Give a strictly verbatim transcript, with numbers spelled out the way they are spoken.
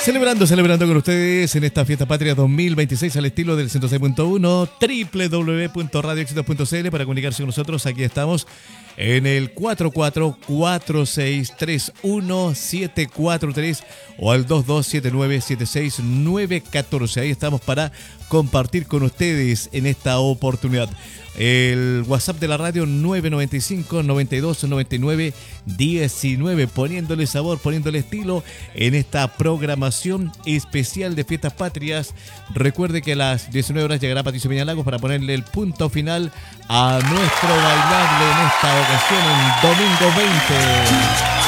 Celebrando, celebrando con ustedes en esta Fiesta Patria dos mil veintiséis al estilo del ciento seis punto uno, doble u doble u doble u punto radio éxitos punto c l para comunicarse con nosotros. Aquí estamos en el cuatro cuatro cuatro seis tres uno siete cuatro tres o al dos dos siete nueve siete seis nueve uno cuatro. Ahí estamos para compartir con ustedes en esta oportunidad. El WhatsApp de la radio nueve nueve cinco, noventa y dos, noventa y nueve, diecinueve, poniéndole sabor, poniéndole estilo en esta programación especial de Fiestas Patrias. Recuerde que a las diecinueve horas llegará Patricio Peñalagos para ponerle el punto final a nuestro bailable en esta ocasión en domingo veinte.